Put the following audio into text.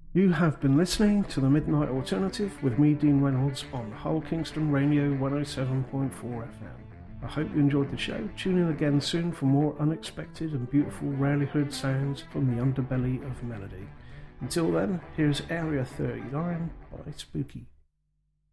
You have been listening to the Midnight Alternative with me, Dean Reynolds, on Hull Kingston Radio 107.4 FM. I hope you enjoyed the show. Tune in again soon for more unexpected and beautiful, rarely heard sounds from the underbelly of melody. Until then, here's Area 39 by Spooky.